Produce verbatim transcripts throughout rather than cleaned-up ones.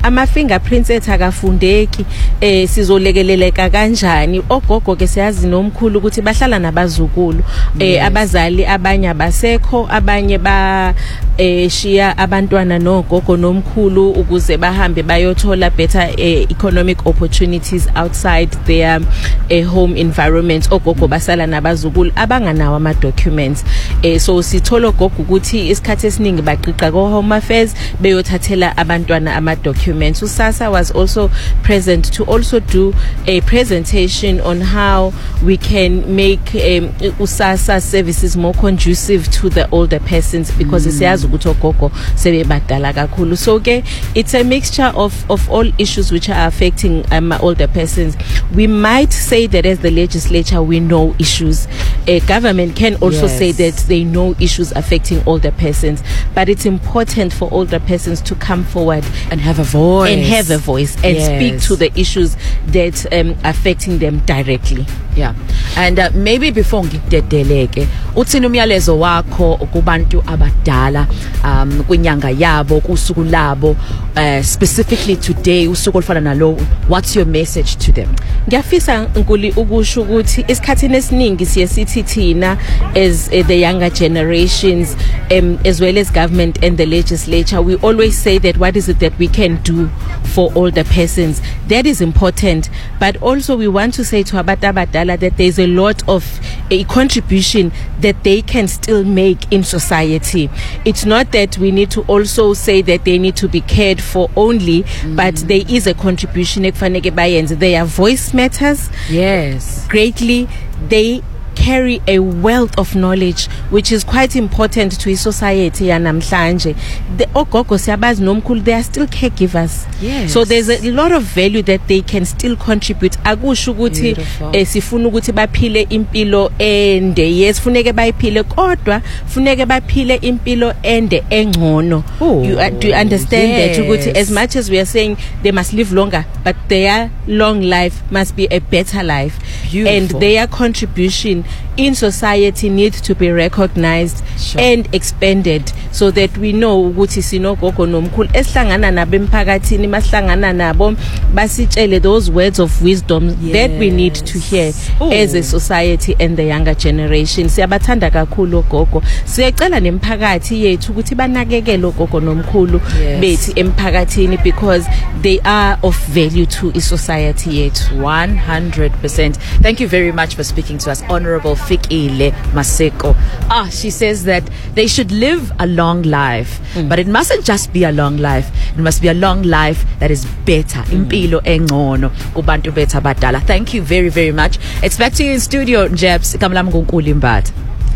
ama fingerprints ethakafundeki eh sizolekeleleka kanjani ogogo ke siyazi nomkhulu ukuthi bahlala nabazukulu eh abazali abanye abasekho abanye ba eh shiya abantwana nogogo nomkhulu ukuze bahambe bayothola better eh, economic opportunities outside their eh, home environment ogogo basala nabazukulu abanganawo ama documents eh so sithola ogogo ukuthi isikhathi esiningi baqiqa ko home affairs beyothathela abantwana ama documents. USASSA was also present to also do a presentation on how we can make um, USASSA services more conducive to the older persons because siyazi ukuthi ogogo sebebadala kakhulu. So ke it's a mixture of of all issues which are affecting um, older persons. We might say that as the legislature we know issues. A government can also yes. say that they know issues affecting older persons, but it's important for older persons to come forward and have a voice and have a voice and yes. speak to the issues that um, affecting them directly. Yeah. And uh, maybe before ngikudedeleke uthina umyalezo wakho kubantu abadala um kwinyanga yabo kusuku labo uh, specifically today usuku olufana nalo, what's your message to them? Ngiyafisa nkuli ukusho ukuthi isikhathini esiningi siye sithi thina as uh, the younger generations um, as well as government and the legislature, we always say that what is it that we can do for older persons. That is important, but also we want to say to abatabadala that there's a lot of a contribution that they can still make in society. It's not that we need to also say that they need to be cared for only, mm. but there is a contribution. Their voice matters yes greatly. They carry a wealth of knowledge which is quite important to a society yanamhlanje. The ogogo siyabazi nomkhulu, they are still caregivers. Yes. So there's a lot of value that they can still contribute. Akusho ukuthi eh, sifuna ukuthi baphile impilo ende. Yes, funeke bayiphile kodwa funeke baphile impilo ende engcono. You uh, do you understand yes. that ukuthi as much as we are saying they must live longer, but their long life must be a better life. Beautiful. And their contribution in society needs to be recognized sure. and expanded so that we know ukuthi sinogogo nomkhulu esihlangana nabo emphakathini masihlangana nabo basitshele those words of wisdom yes. that we need to hear Ooh. As a society and the younger generation. Siyabathanda kakhulu ogogo, siyacela nemphakathi yethu ukuthi banakekele ogogo nomkhulu yes. bethi emphakathini because they are of value to a society yethu. one hundred percent. Thank you very much for speaking to us, Honorable Fikile Maseko. Ah, she says that they should live a long life, mm. but it mustn't just be a long life. It must be a long life that is better. Impilo engcono kubantu bethu abadala. Thank you very, very much. It's back to you in studio, Jebs. Kamlam Ngunkuli Mbat.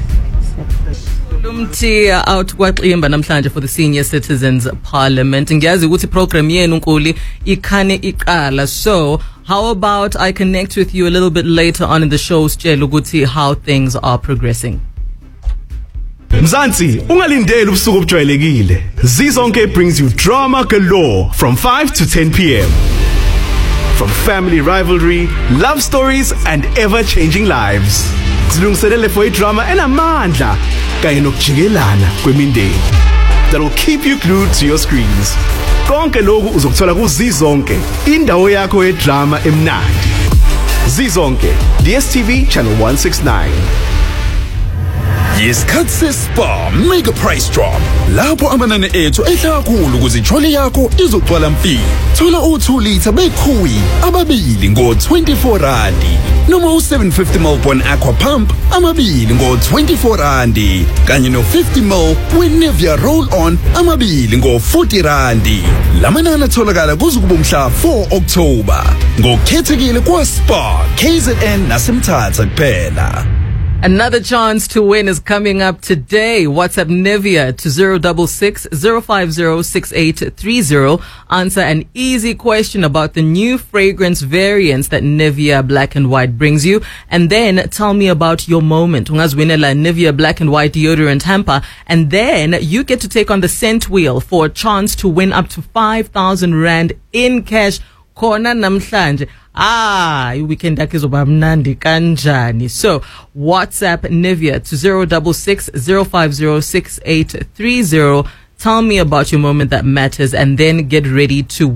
Umthi out kwaXimba namhlanje for the Senior Citizens Parliament. Ngiyazi ukuthi program yenu Nkuli ikhane iqala. So how about I connect with you a little bit later on in the show, sitshela ukuthi how things are progressing. Mzansi, ungalindeli ubusuku obujwayelekile. Zizonke brings you drama galore from five to ten p.m. From family rivalry, love stories and ever-changing lives. Silungiselele for drama enamandla kanye nokujikelana kwemindeni that will keep you glued to your screens. Konke lokhu uzokuthola ku Zizonke, indawo yakho yedrama emnandi. Zizonke, D S T V channel one sixty-nine. Yesikhathi se-Spar mega price drop lapho amanani ethu ehla kakhulu ukuze itroli yakho izogcwala mfiki. Thola u two litre bekhuyi ababili ngo twenty-four randi noma u seven fifty milliliters Bon Aqua Pump amabili ngo twenty-four randi kanye no fifty milliliters we-Nivea Roll On amabili ngo forty randi. Lamanani atholakala kuze kube umhla four October ngokukhethekile kwa-Spar K Z N naseMthatha kuphela. Another chance to win is coming up today. WhatsApp Nivea to zero six six, zero five zero, six eight three zero. Answer an easy question about the new fragrance variants that Nivea Black and White brings you. And then tell me about your moment. Ungazwinela Nivea Black and White deodorant hamper. And then you get to take on the scent wheel for a chance to win up to five thousand rand in cash. Kona namhlanje. Ah, weekend akizoba mnandi kanjani. So, WhatsApp Nivea to zero six six, zero five zero, six eight three zero. Tell me about your moment that matters and then get ready to